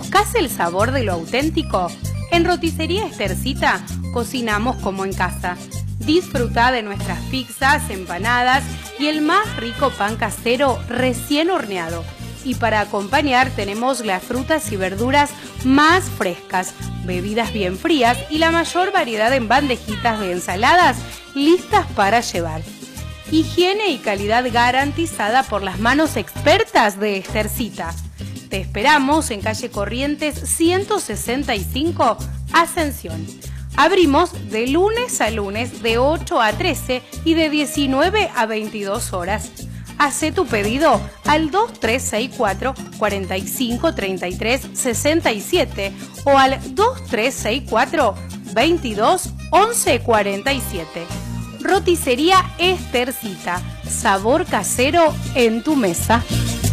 ¿Buscás el sabor de lo auténtico? En Roticería Estercita cocinamos como en casa. Disfrutá de nuestras pizzas, empanadas y el más rico pan casero recién horneado. Y para acompañar tenemos las frutas y verduras más frescas, bebidas bien frías y la mayor variedad en bandejitas de ensaladas listas para llevar. Higiene y calidad garantizada por las manos expertas de Estercita. Te esperamos en calle Corrientes 165, Ascensión. Abrimos de lunes a lunes de 8 a 13 y de 19 a 22 horas. Hacé tu pedido al 2364 45 33 67 o al 2364 22 11 47. Roticería Estercita, sabor casero en tu mesa.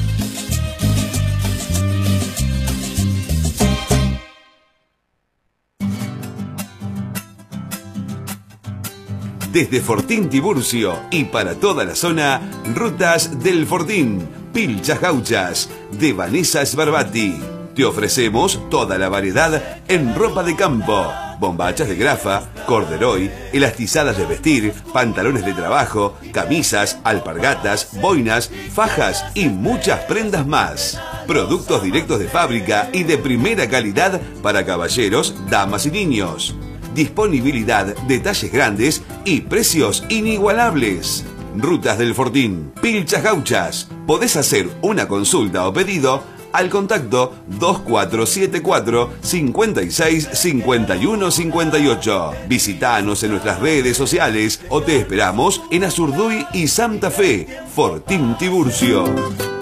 Desde Fortín Tiburcio y para toda la zona, Rutas del Fortín, pilchas gauchas, de Vanessa Sbarbati. Te ofrecemos toda la variedad en ropa de campo, bombachas de grafa, corderoy, elastizadas de vestir, pantalones de trabajo, camisas, alpargatas, boinas, fajas y muchas prendas más. Productos directos de fábrica y de primera calidad para caballeros, damas y niños. Disponibilidad de talles grandes y precios inigualables. Rutas del Fortín, pilchas gauchas. Podés hacer una consulta o pedido al contacto 2474 56 51 58. Visítanos en nuestras redes sociales o te esperamos en Azurduy y Santa Fe. Fortín Tiburcio.